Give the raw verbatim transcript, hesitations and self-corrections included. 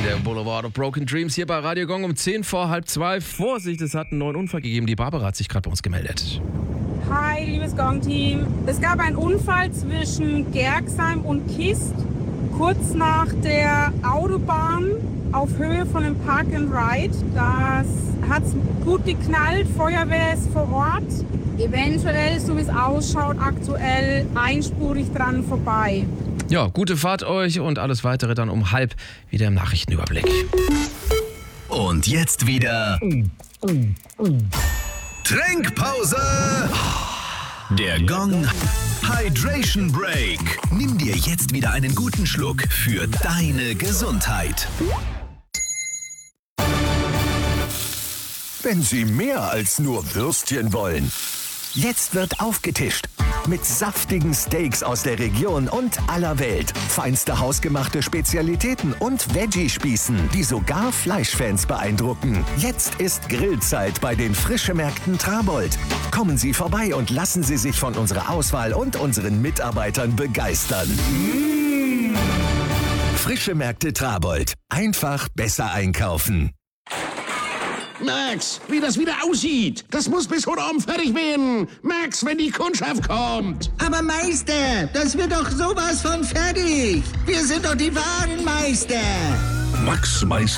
Der Boulevard of Broken Dreams hier bei Radio Gong um zehn vor halb zwei. Vorsicht, es hat einen neuen Unfall gegeben. Die Barbara hat sich gerade bei uns gemeldet. Hi, liebes Gong-Team. Es gab einen Unfall zwischen Gerxheim und Kist, kurz nach der Autobahn auf Höhe von dem Park and Ride. Das hat gut geknallt, Feuerwehr ist vor Ort. Eventuell, so wie es ausschaut, aktuell einspurig dran vorbei. Ja, gute Fahrt euch und alles weitere dann um halb wieder im Nachrichtenüberblick. Und jetzt wieder Trinkpause. Der Gong Hydration Break. Nimm dir jetzt wieder einen guten Schluck für deine Gesundheit. Wenn Sie mehr als nur Würstchen wollen. Jetzt wird aufgetischt. Mit saftigen Steaks aus der Region und aller Welt. Feinste hausgemachte Spezialitäten und Veggie-Spießen, die sogar Fleischfans beeindrucken. Jetzt ist Grillzeit bei den Frischemärkten Trabold. Kommen Sie vorbei und lassen Sie sich von unserer Auswahl und unseren Mitarbeitern begeistern. Mmh. Frischemärkte Trabold. Einfach besser einkaufen. Max, wie das wieder aussieht. Das muss bis heute Abend fertig werden. Max, wenn die Kundschaft kommt. Aber Meister, das wird doch sowas von fertig. Wir sind doch die wahren Meister. Max Meister.